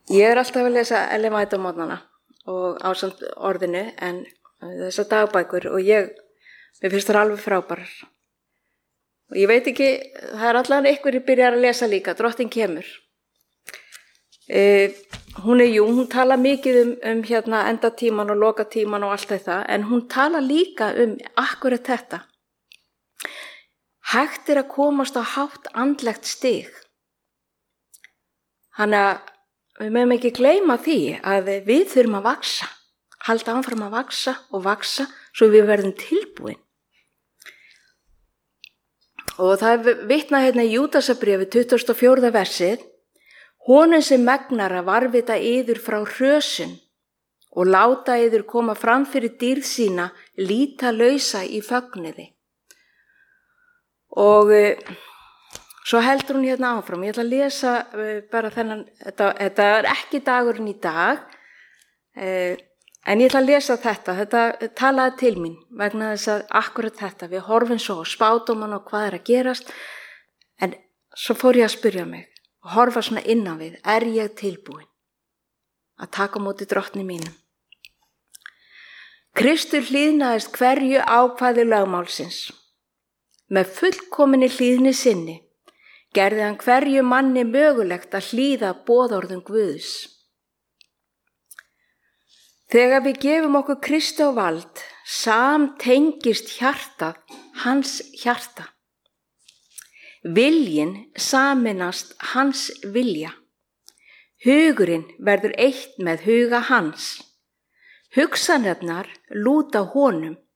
Ég alltaf að lesa Ellen White á morgnana og ásamt orðinu en þessar dagbækur og mér finnst það alveg frábærar. Og ég veit ekki, það allan einhverjir byrjar að lesa líka, Drottinn kemur. Hún tala mikið um endatíman og lokatíman og allt þetta, en hún tala líka akkurat þetta. Hægt að komast á hátt andlegt stig. Þannig að við mögum ekki gleyma því að við þurfum að vaksa, halda áfram að vaksa og vaksa svo við verðum tilbúin. Og það vitnað í Júdasarbréfi 24. versið, honum sem megnar að varvita yður frá hrösun og láta yður koma fram fyrir dýrð sína líta lausa í fögnuði. Og svo heldur hún áfram. Ég ætla að lesa bara þetta ekki dagurinn í dag, en ég ætla að lesa þetta talaði til mín vegna þess að akkurat þetta, við horfum svo á spádóman og hvað að gerast, en svo fór ég að spyrja mig og horfa svona innan við, ég tilbúin að taka á móti drottni mínum? Kristur hlýðnaðist hverju ákvæði lögmálsins. Með fullkominni hlýðni sinni gerði hann hverju manni mögulegt að hlýða boðorðum Guðs. Þegar við gefum okkur Kristi á vald, samtengist hjartað hans hjarta. Viljinn sameinast hans vilja. Hugurinn verður eitt með huga hans. Hugsanirnar lúta honum